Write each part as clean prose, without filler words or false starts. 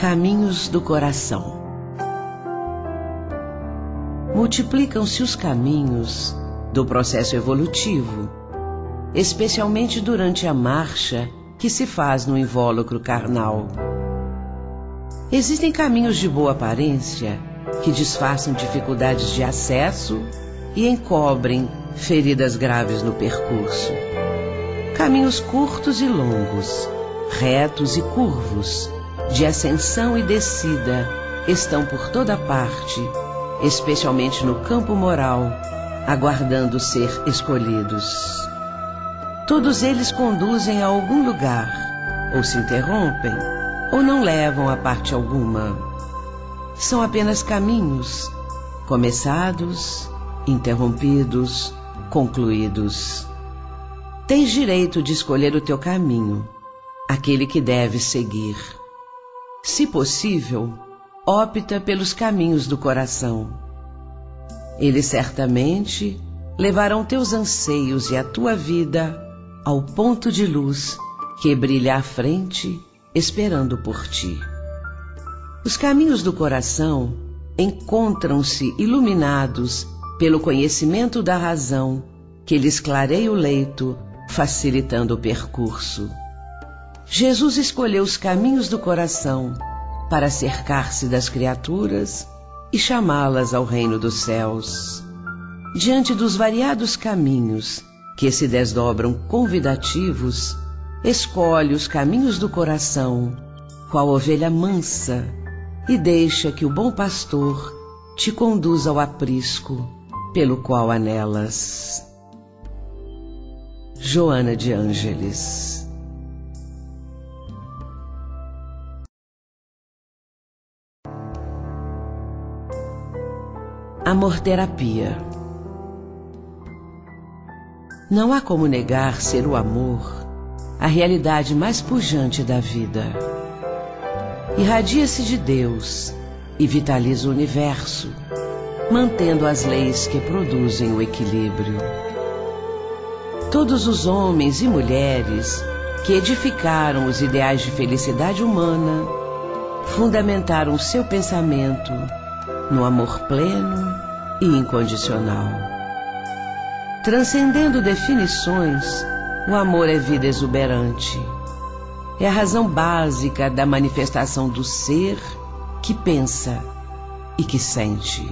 Caminhos do coração. Multiplicam-se os caminhos do processo evolutivo, especialmente durante a marcha que se faz no invólucro carnal. Existem caminhos de boa aparência que disfarçam dificuldades de acesso e encobrem feridas graves no percurso. Caminhos curtos e longos, retos e curvos, de ascensão e descida, estão por toda parte, especialmente no campo moral, aguardando ser escolhidos. Todos eles conduzem a algum lugar, ou se interrompem, ou não levam a parte alguma. São apenas caminhos, começados, interrompidos, concluídos. Tens direito de escolher o teu caminho, aquele que deves seguir. Se possível, opta pelos caminhos do coração. Eles certamente levarão teus anseios e a tua vida ao ponto de luz que brilha à frente, esperando por ti. Os caminhos do coração encontram-se iluminados pelo conhecimento da razão que lhes clareia o leito, facilitando o percurso. Jesus escolheu os caminhos do coração para cercar-se das criaturas e chamá-las ao reino dos céus. Diante dos variados caminhos que se desdobram convidativos, escolhe os caminhos do coração, qual ovelha mansa, e deixa que o bom pastor te conduza ao aprisco pelo qual anelas. Joana de Ângeles. Amor-terapia. Não há como negar ser o amor a realidade mais pujante da vida. Irradia-se de Deus e vitaliza o universo, mantendo as leis que produzem o equilíbrio. Todos os homens e mulheres que edificaram os ideais de felicidade humana fundamentaram seu pensamento no amor pleno e incondicional. Transcendendo definições, o amor é vida exuberante. É a razão básica da manifestação do ser que pensa e que sente.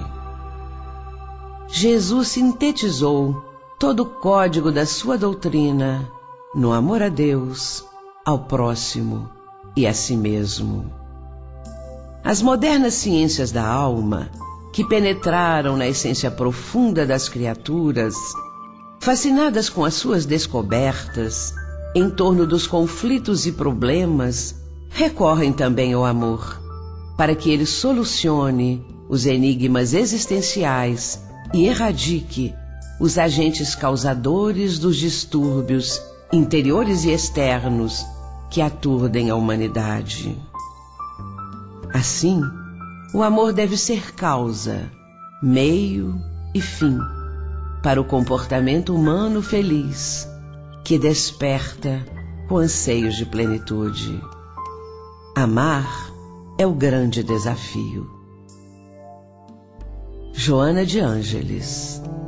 Jesus sintetizou todo o código da sua doutrina no amor a Deus, ao próximo e a si mesmo. As modernas ciências da alma, que penetraram na essência profunda das criaturas, fascinadas com as suas descobertas em torno dos conflitos e problemas, recorrem também ao amor, para que ele solucione os enigmas existenciais e erradique os agentes causadores dos distúrbios interiores e externos que aturdem a humanidade. Assim, o amor deve ser causa, meio e fim para o comportamento humano feliz que desperta com anseios de plenitude. Amar é o grande desafio. Joana de Ângeles.